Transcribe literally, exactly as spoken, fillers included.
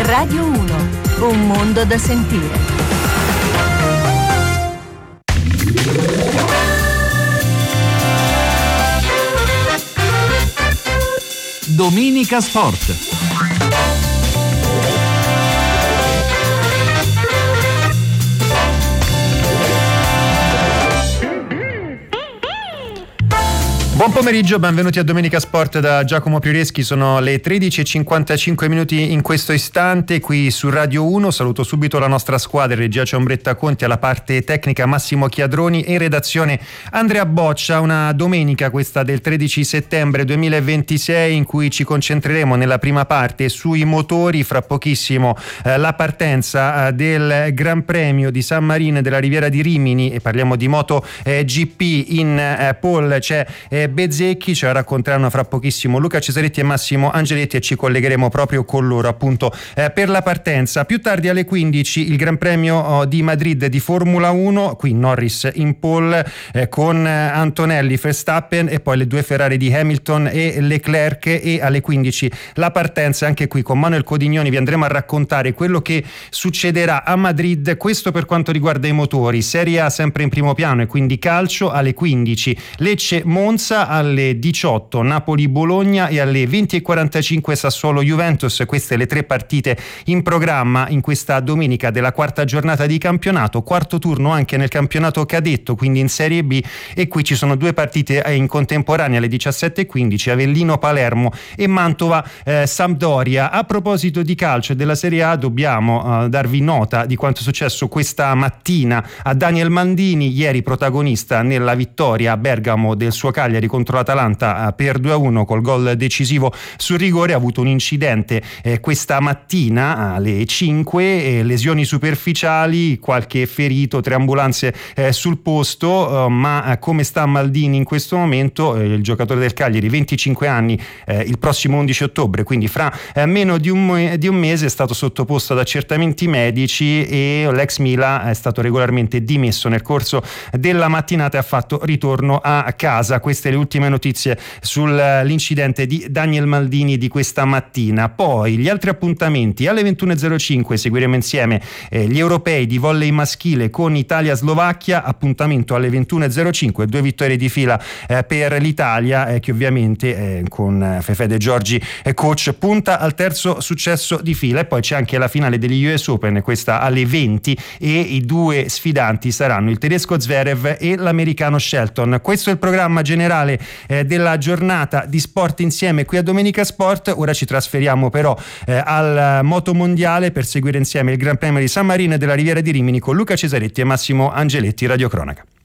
Radio uno, un mondo da sentire. Domenica Sport. Buon pomeriggio, benvenuti a Domenica Sport da Giacomo Prioreschi. Sono le tredici e cinquantacinque minuti in questo istante qui su Radio uno. Saluto subito la nostra squadra, regia c'è Ombretta Conti, alla parte tecnica Massimo Chiadroni e in redazione Andrea Boccia. Una domenica, questa del tredici settembre duemilaventisei, in cui ci concentreremo nella prima parte sui motori. Fra pochissimo eh, la partenza eh, del Gran Premio di San Marino e della Riviera di Rimini, e parliamo di Moto eh, G P. In eh, pole c'è eh, Bezzecchi, ce la racconteranno fra pochissimo Luca Cesaretti e Massimo Angeletti, e ci collegheremo proprio con loro appunto eh, per la partenza. Più tardi alle quindici il Gran Premio oh, di Madrid di Formula uno, qui Norris in pole eh, con Antonelli, Verstappen e poi le due Ferrari di Hamilton e Leclerc, e alle quindici la partenza anche qui con Manuel Codignoni. Vi andremo a raccontare quello che succederà a Madrid, questo per quanto riguarda i motori. Serie A sempre in primo piano e quindi calcio. Alle quindici Lecce Monza, alle diciotto Napoli-Bologna e alle venti e quarantacinque Sassuolo-Juventus. Queste le tre partite in programma in questa domenica della quarta giornata di campionato, quarto turno anche nel campionato cadetto, quindi in Serie B, e qui ci sono due partite in contemporanea alle diciassette e quindici, Avellino-Palermo e Mantova-Sampdoria. A proposito di calcio e della Serie A, dobbiamo uh, darvi nota di quanto è successo questa mattina a Daniel Maldini, ieri protagonista nella vittoria a Bergamo del suo Cagliari contro l'Atalanta per due a uno col gol decisivo sul rigore. Ha avuto un incidente eh, questa mattina alle cinque, eh, lesioni superficiali, qualche ferito, tre ambulanze eh, sul posto, eh, ma eh, come sta Maldini in questo momento? Eh, il giocatore del Cagliari, venticinque anni, eh, il prossimo undici ottobre, quindi fra eh, meno di un, di un mese, è stato sottoposto ad accertamenti medici, e l'ex Mila è stato regolarmente dimesso nel corso della mattinata e ha fatto ritorno a casa. Queste le ultime notizie sull'incidente di Daniel Maldini di questa mattina. Poi gli altri appuntamenti: alle ventuno e zero cinque seguiremo insieme eh, gli europei di volley maschile con Italia-Slovacchia, appuntamento alle ventuno e zero cinque, due vittorie di fila eh, per l'Italia, eh, che ovviamente eh, con Fefe De Giorgi eh, coach punta al terzo successo di fila. E poi c'è anche la finale degli U S Open, questa alle venti, e i due sfidanti saranno il tedesco Zverev e l'americano Shelton. Questo è il programma generale eh, della giornata di Sport Insieme qui a Domenica Sport. Ora ci trasferiamo però eh, al Moto Mondiale per seguire insieme il Gran Premio di San Marino e della Riviera di Rimini con Luca Cesaretti e Massimo Angeletti, Radio Cronaca.